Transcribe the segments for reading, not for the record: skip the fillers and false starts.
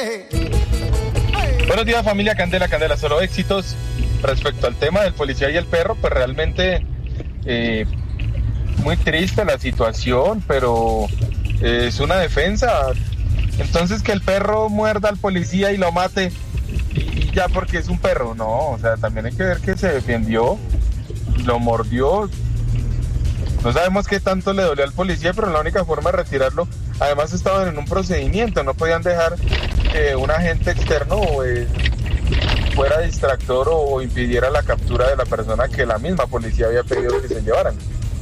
Buenos días, familia Candela, Candela, solo éxitos. Respecto al tema del policía y el perro, pues realmente muy triste la situación, pero es una defensa. Entonces que el perro muerda al policía y lo mate, y ya porque es un perro, no, o sea, también hay que ver que se defendió, lo mordió. No sabemos qué tanto le dolió al policía, pero la única forma de retirarlo, además estaban en un procedimiento, no podían dejar que un agente externo fuera distractor o impidiera la captura de la persona que la misma policía había pedido que se llevaran.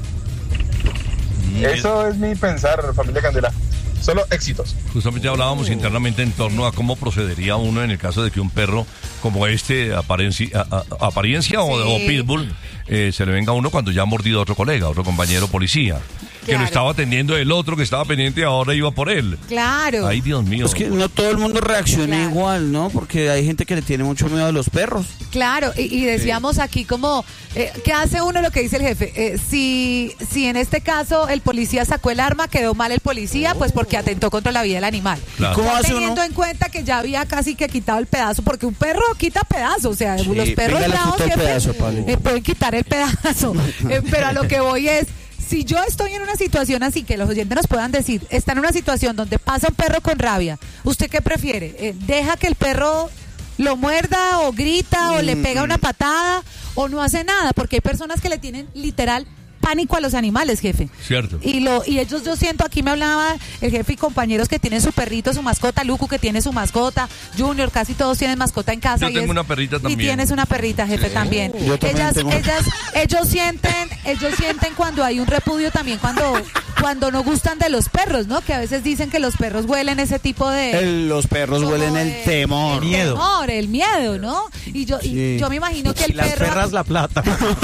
Eso es mi pensar, familia Candela. Solo éxitos. Justamente hablábamos internamente en torno a cómo procedería uno en el caso de que un perro como apariencia o pitbull se le venga a uno cuando ya ha mordido a otro colega, a otro compañero policía. Que lo estaba atendiendo el otro que estaba pendiente, ahora iba por él. Claro. Ay, Dios mío. Es que no todo el mundo reacciona igual, ¿no? Porque hay gente que le tiene mucho miedo a los perros. Claro, y decíamos aquí como, ¿qué hace uno? Lo que dice el jefe. Si en este caso el policía sacó el arma, quedó mal el policía, pues porque atentó contra la vida del animal. Claro. ¿Cómo hace Teniendo uno? en cuenta que ya había casi que quitado el pedazo, porque un perro quita pedazos, o sea, Sí, los perros venga, le bravos quito el jefe, pedazo, Pali. pueden quitar el pedazo. Pero a lo que voy es, si yo estoy en una situación así, que los oyentes nos puedan decir, está en una situación donde pasa un perro con rabia, ¿usted qué prefiere? ¿Deja que el perro lo muerda o grita o le pega una patada o no hace nada? Porque hay personas que le tienen literal pánico a los animales, jefe. Cierto. Y ellos, yo siento, aquí me hablaba el jefe y compañeros que tienen su perrito, su mascota, Lucu que tiene su mascota, Junior, casi todos tienen mascota en casa. Yo tengo una perrita también. Y tienes una perrita, jefe, también. Yo también tengo. Ellos sienten cuando hay un repudio también, cuando no gustan de los perros, ¿no? Que a veces dicen que los perros huelen ese tipo de... Los perros huelen el temor. El miedo, ¿no? Y yo me imagino que el Las perro... perras la plata.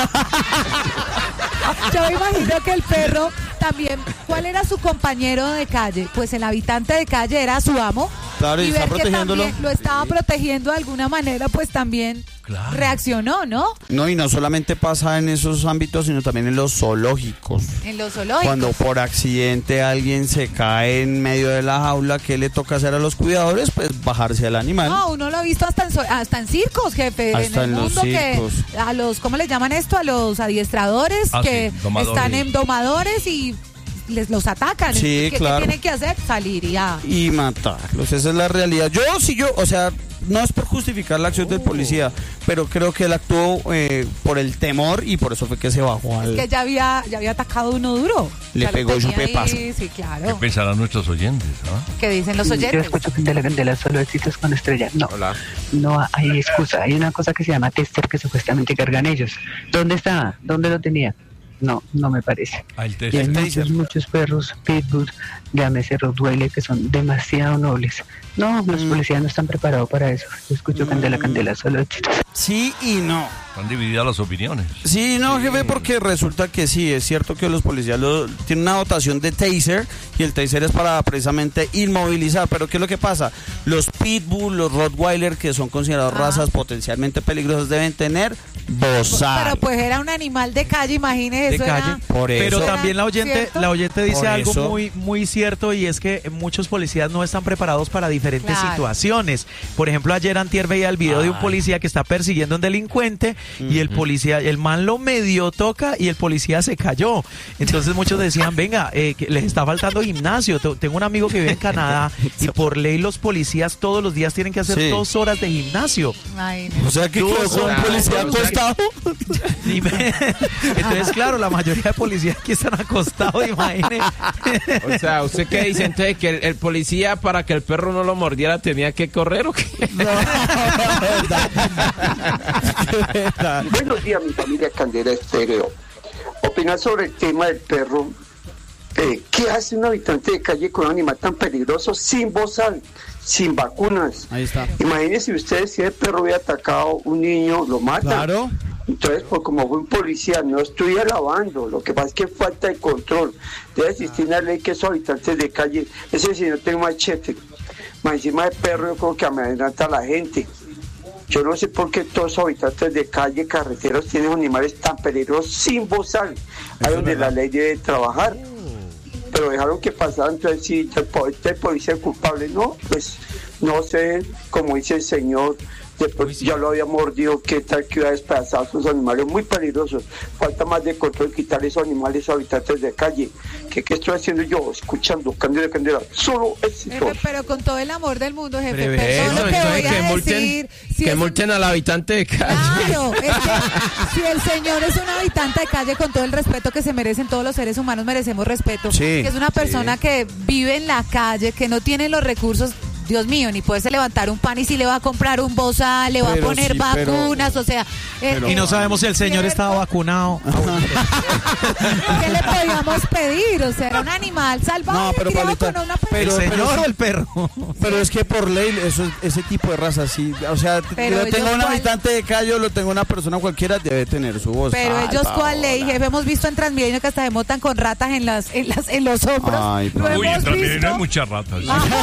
Yo me imagino que el perro también, ¿cuál era su compañero de calle? Pues el habitante de calle era su amo. Claro, y y está ver que protegiéndolo. también lo estaba protegiendo de alguna manera, pues también reaccionó, ¿no? No, y no solamente pasa en esos ámbitos, sino también en los zoológicos. En los zoológicos. Cuando por accidente alguien se cae en medio de la jaula, ¿qué le toca hacer a los cuidadores? Pues bajarse al animal. No, uno lo ha visto hasta en circos, jefe. Hasta en el en los mundo circos. que a los, ¿cómo le llaman esto? A los adiestradores que domadores. están en domadores y los atacan. Sí, ¿Qué claro. tienen que hacer? Salir y ya. Y matarlos, esa es la realidad. O sea, no es por justificar la acción del policía, pero creo que él actuó por el temor y por eso fue que se bajó al... Que ya había atacado uno duro. Le Ya lo pegó su tenía ahí, pepazo. Sí, claro. ¿Qué pensarán nuestros oyentes? ¿Qué dicen los Yo oyentes? escucho Candela, solo éxitos con estrella. No, no hay excusa. Hay una cosa que se llama tester que supuestamente cargan ellos. ¿Dónde está? ¿Dónde lo tenía? No me parece. El Y hay muchos perros, pitbull, llámese Rottweiler, que son demasiado nobles. No, los policías no están preparados para eso. Yo escucho Candela, solo éxitos. Sí y no. Están divididas las opiniones. Sí, no, jefe, porque resulta que sí, es cierto que los policías tienen una dotación de taser y el taser es para precisamente inmovilizar, pero ¿qué es lo que pasa? Los pitbull, los rottweiler, que son considerados razas potencialmente peligrosas, deben tener bozal. Pero pues era un animal de calle, imagínese. De Eso calle. era... Por eso. Pero también la oyente dice Por algo eso. muy, muy cierto, y es que muchos policías no están preparados para diferentes situaciones. Por ejemplo, ayer antier veía el video de un policía que está persiguiendo a un delincuente y el policía, el man lo medio toca y el policía se cayó. Entonces muchos decían, venga, que les está faltando gimnasio. Tengo un amigo que vive en Canadá y por ley los policías todos los días tienen que hacer 2 horas de gimnasio. Ay, no. O sea que quedó con un policía acostado. Entonces, claro, la mayoría de policías aquí están acostados, imagínese. O sea, ¿usted qué dice entonces? ¿Que el policía para que el perro no lo mordiera tenía que correr o qué? Buenos días, mi familia Candela Estéreo. Opinar sobre el tema del perro. ¿Qué hace un habitante de calle con un animal tan peligroso sin bozal, sin vacunas? Ahí está. Imagínense ustedes si el perro hubiera atacado a un niño, lo mata. Claro. Entonces, pues como fue un policía, no estoy alabando, lo que pasa es que falta de control. Debe existir una ley que esos habitantes de calle, ese señor tiene machete, más encima del perro yo creo que amenaza a la gente. Yo no sé por qué todos los habitantes de calle, carreteros tienen animales tan peligrosos sin bozal, ahí donde la ley debe trabajar. pero dejaron que pasara. Entonces sí, este policía culpable, no, pues no sé, como dice el señor, después ya lo había mordido, qué tal que iba a despedazar a sus animales, muy peligrosos. Falta más de control, quitar esos animales habitantes de calle. ¿Qué estoy haciendo yo? Escuchando Candela, solo éxito. Pero con todo el amor del mundo, jefe, Pero perdón lo que voy a decir. Que multen al habitante de calle. Claro, es que si el señor es un habitante de calle, con todo el respeto que se merecen, todos los seres humanos merecemos respeto, Sí, que es una persona que vive en la calle, que no tiene los recursos, Dios mío, ni poderse levantar un pan, y si le va a comprar un bozal, le va a poner sí, vacunas, o sea... Y no sabemos si el señor estaba vacunado. ¿Qué le podíamos pedir? O sea, era un animal salvaje, No, pero criado Paulita, con una ¿El persona. señor o el perro? Pero es que por ley, ese tipo de raza, sí. O sea, Pero yo tengo ellos un cuál- habitante de calle, lo tengo una persona cualquiera, debe tener su voz. Pero Ay, ellos, ¿cuál Paola. ley, jefe? Hemos visto en Transmilenio que hasta se montan con ratas en los hombros. Ay, Lo Paola. Uy, hemos también visto. hay muchas ratas.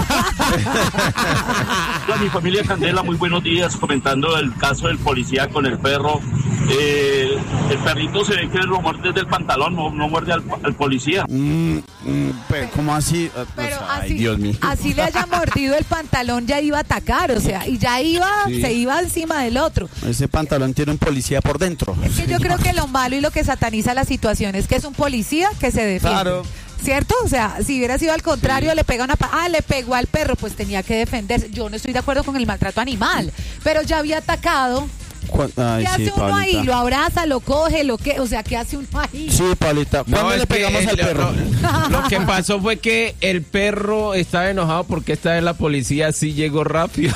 Hola, mi familia Candela, muy buenos días. Comentando el caso del policía con el perro. El perrito se ve que lo muerde desde el pantalón, no muerde al policía. Pero, ¿cómo así? Pero Ay, así, Dios mío. así le haya mordido el pantalón, ya iba a atacar, o sea, y ya iba, Sí. se iba encima del otro. Ese pantalón tiene un policía por dentro. Es que yo creo que lo malo y lo que sataniza la situación es que es un policía que se defiende. Claro. ¿Cierto? O sea, si hubiera sido al contrario, le pega le pegó al perro, pues tenía que defenderse. Yo no estoy de acuerdo con el maltrato animal, pero ya había atacado. Ay, ¿Qué hace sí, uno ahí? Paulita. ¿Lo abraza, lo coge, o sea, qué hace uno ahí? Sí, Paulita. ¿Cuándo es le que pegamos al perro? Lo que pasó fue que el perro estaba enojado porque esta vez la policía sí llegó rápido.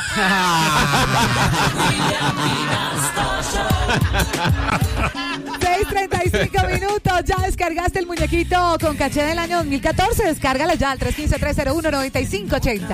6:35 minutos, ya descargaste el muñequito con caché del año 2014, descárgala ya al 315-301-9580.